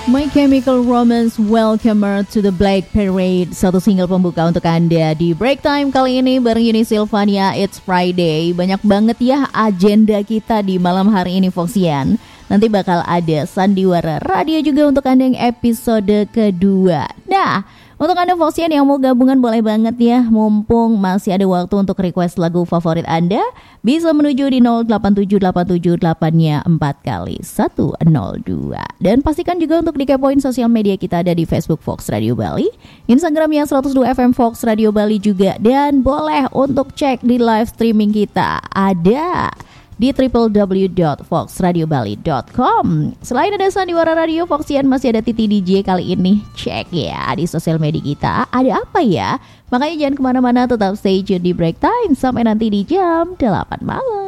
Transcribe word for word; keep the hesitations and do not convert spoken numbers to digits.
My Chemical Romance, Welcomer to the Black Parade. Satu single pembuka untuk Anda di Break Time kali ini bareng Yuni Silvania. It's Friday. Banyak banget ya agenda kita di malam hari ini, Foxian. Nanti bakal ada Sandiwara Radio juga untuk Anda yang episode kedua. Nah, untuk Anda Foxian yang mau gabungan boleh banget ya. Mumpung masih ada waktu untuk request lagu favorit Anda, bisa menuju di nol delapan tujuh delapan tujuh delapan empat kali satu nol dua. Dan pastikan juga untuk dikepoin sosial media kita ada di Facebook Fox Radio Bali, Instagramnya seratus dua F M Fox Radio Bali juga. Dan boleh untuk cek di live streaming kita ada di w w w dot fox radio bali dot com. Selain ada Sandiwara Radio, Foxian masih ada Titi D J kali ini. Cek ya di sosial media kita ada apa ya. Makanya jangan kemana-mana, tetap stay tune di Break Time sampai nanti di jam delapan malam.